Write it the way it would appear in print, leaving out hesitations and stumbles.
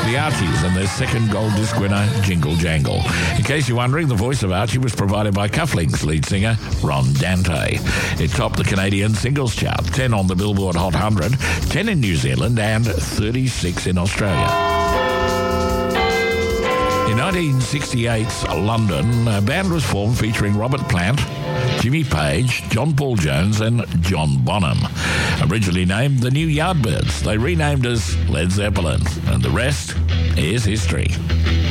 the Archies and their second gold disc winner, Jingle Jangle. In case you're wondering, the voice of Archie was provided by Cufflinks lead singer Ron Dante. It topped the Canadian singles chart, 10 on the Billboard Hot 100, 10 in New Zealand and 36 in Australia. In 1968's London, a band was formed featuring Robert Plant, Jimmy Page, John Paul Jones and John Bonham. Originally named the New Yardbirds, they renamed as Led Zeppelin, and the rest is history.